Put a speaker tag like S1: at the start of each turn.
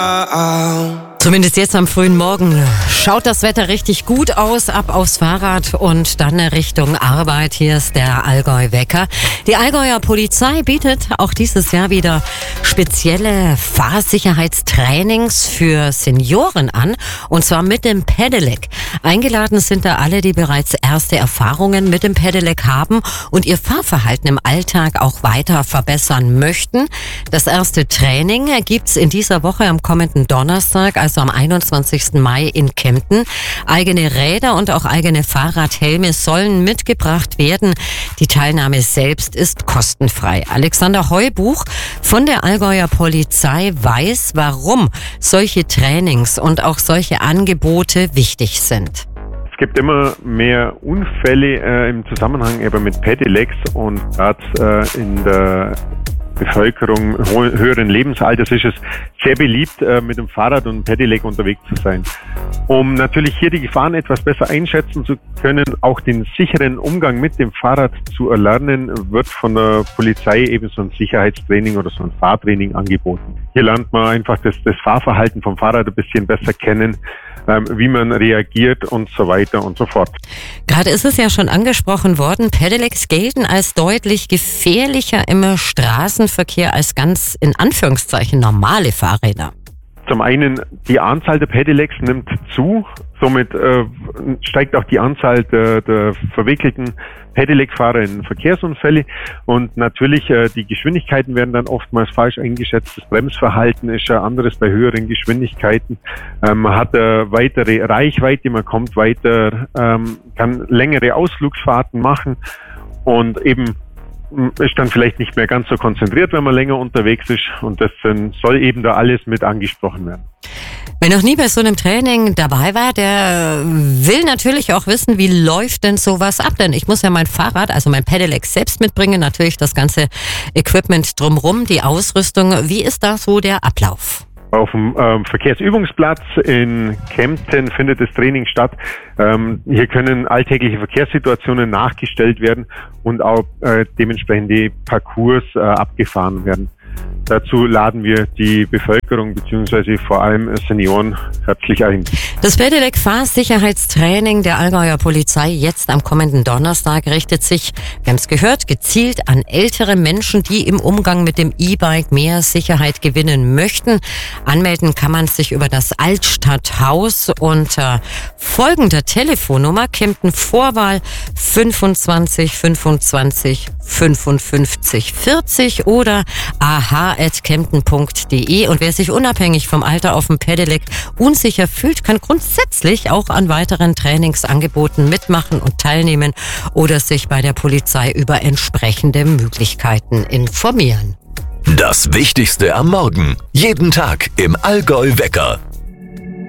S1: Zumindest jetzt am frühen Morgen schaut das Wetter richtig gut aus, ab aufs Fahrrad und dann Richtung Arbeit. Hier ist der Allgäu-Wecker. Die Allgäuer Polizei bietet auch dieses Jahr wieder spezielle Fahrsicherheitstrainings für Senioren an, und zwar mit dem Pedelec. Eingeladen sind da alle, die bereits erste Erfahrungen mit dem Pedelec haben und ihr Fahrverhalten im Alltag auch weiter verbessern möchten. Das erste Training gibt's in dieser Woche am kommenden Donnerstag, also am 21. Mai in Kempten. Eigene Räder und auch eigene Fahrradhelme sollen mitgebracht werden. Die Teilnahme selbst ist kostenfrei. Alexander Heubuch von der Allgäuer Polizei weiß, warum solche Trainings und auch solche Angebote wichtig sind.
S2: Es gibt immer mehr Unfälle im Zusammenhang eben mit Pedelecs, und gerade in der Bevölkerung höheren Lebensalters ist es sehr beliebt, mit dem Fahrrad und Pedelec unterwegs zu sein. Um natürlich hier die Gefahren etwas besser einschätzen zu können, auch den sicheren Umgang mit dem Fahrrad zu erlernen, wird von der Polizei eben so ein Sicherheitstraining oder so ein Fahrtraining angeboten. Hier lernt man einfach das Fahrverhalten vom Fahrrad ein bisschen besser kennen, wie man reagiert und so weiter und so fort.
S1: Gerade ist es ja schon angesprochen worden, Pedelecs gelten als deutlich gefährlicher im Straßenverkehr als ganz in Anführungszeichen normale Fahrräder.
S2: Zum einen, die Anzahl der Pedelecs nimmt zu, somit steigt auch die Anzahl der verwickelten Pedelec-Fahrer in Verkehrsunfälle, und natürlich die Geschwindigkeiten werden dann oftmals falsch eingeschätzt. Das Bremsverhalten ist ja anderes bei höheren Geschwindigkeiten. Man hat weitere Reichweite, man kommt weiter, kann längere Ausflugsfahrten machen und eben ist dann vielleicht nicht mehr ganz so konzentriert, wenn man länger unterwegs ist, und das soll eben da alles mit angesprochen werden.
S1: Wer noch nie bei so einem Training dabei war, der will natürlich auch wissen, wie läuft denn sowas ab? Denn ich muss ja mein Fahrrad, also mein Pedelec selbst mitbringen, natürlich das ganze Equipment drumherum, die Ausrüstung. Wie ist da so der Ablauf?
S2: Auf dem Verkehrsübungsplatz in Kempten findet das Training statt. Hier können alltägliche Verkehrssituationen nachgestellt werden und auch dementsprechend die Parcours abgefahren werden. Dazu laden wir die Bevölkerung bzw. vor allem Senioren herzlich ein.
S1: Das Pedelec-Fahrsicherheitstraining der Allgäuer Polizei jetzt am kommenden Donnerstag richtet sich, wir haben es gehört, gezielt an ältere Menschen, die im Umgang mit dem E-Bike mehr Sicherheit gewinnen möchten. Anmelden kann man sich über das Altstadthaus unter folgender Telefonnummer: Kempten Vorwahl 25 25 55 40 oder aha@kempten.de. Und wer sich unabhängig vom Alter auf dem Pedelec unsicher fühlt, kann grundsätzlich auch an weiteren Trainingsangeboten mitmachen und teilnehmen oder sich bei der Polizei über entsprechende Möglichkeiten informieren.
S3: Das Wichtigste am Morgen. Jeden Tag im Allgäu-Wecker.